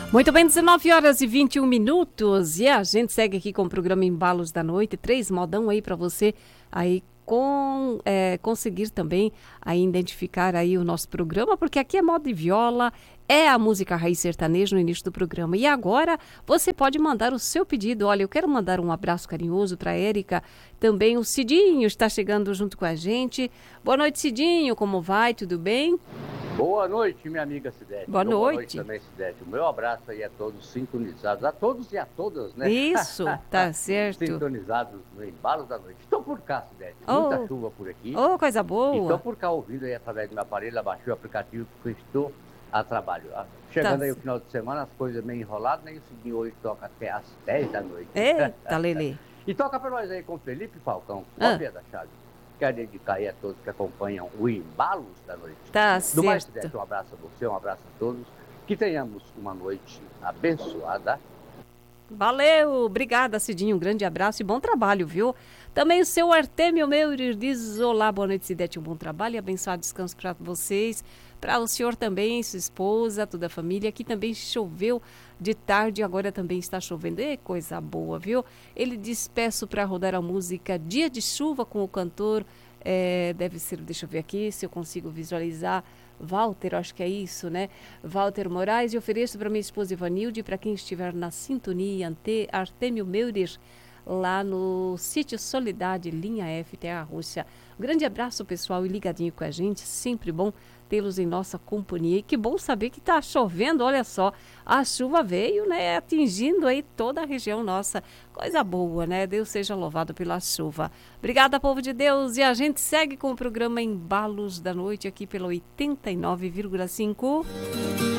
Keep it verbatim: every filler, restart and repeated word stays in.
Muito bem, dezenove horas e vinte e um minutos e a gente segue aqui com o programa Embalos da Noite, três modão aí para você aí com, é, conseguir também aí identificar aí o nosso programa, porque aqui é moda e viola, é a música raiz sertaneja no início do programa. E agora você pode mandar o seu pedido. Olha, eu quero mandar um abraço carinhoso para a Érica, também o Cidinho está chegando junto com a gente. Boa noite, Cidinho, como vai? Tudo bem? Boa noite, minha amiga Cidete. Boa noite. Boa noite também, Cidete. O meu abraço aí a todos sintonizados, a todos e a todas, né? Isso, tá certo. Sintonizados no embalo da noite. Estou por cá, Cidete. Muita oh. chuva por aqui. Oh, coisa boa. Estou por cá ouvindo aí através do meu aparelho, abaixei o aplicativo porque estou a trabalho. Chegando tá. aí o final de semana, as coisas meio enroladas, nem o Cidinho hoje toca até às dez da noite. Eita, Lelê. E toca para nós aí com Felipe Falcão, ah. cópia da chave. Quero dedicar aí a todos que acompanham o Embalos da Noite. Tá Do certo. mais, Cidete, um abraço a você, um abraço a todos. Que tenhamos uma noite abençoada. Valeu, obrigada, Cidinho. Um grande abraço e bom trabalho, viu? Também o seu Artêmio Meurer diz: olá, boa noite, Cidete, um bom trabalho e abençoado descanso para vocês. Para o senhor também, sua esposa, toda a família. Aqui também choveu de tarde, agora também está chovendo. É coisa boa, viu? Ele diz: peço para rodar a música Dia de Chuva com o cantor. É, deve ser, deixa eu ver aqui se eu consigo visualizar. Walter, acho que é isso, né? Walter Moraes, e ofereço para minha esposa Ivanilde, para quem estiver na sintonia, ante Artêmio Meurer, lá no sítio Solidade, linha F, Terra Rússia. Um grande abraço, pessoal, e ligadinho com a gente, sempre bom tê-los em nossa companhia. E que bom saber que está chovendo, olha só, a chuva veio, né, atingindo aí toda a região nossa. Coisa boa, né? Deus seja louvado pela chuva. Obrigada, povo de Deus, e a gente segue com o programa Embalos da Noite aqui pela oitenta e nove vírgula cinco.